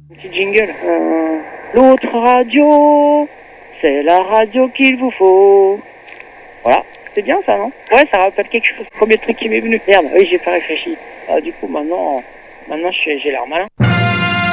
Petit jingle. L'autre radio, c'est la radio qu'il vous faut. Voilà, c'est bien ça, non? Ouais, ça rappelle quelque chose. Premier truc qui m'est venu. Merde, oui, j'ai pas réfléchi. Du coup, maintenant j'ai l'air malin.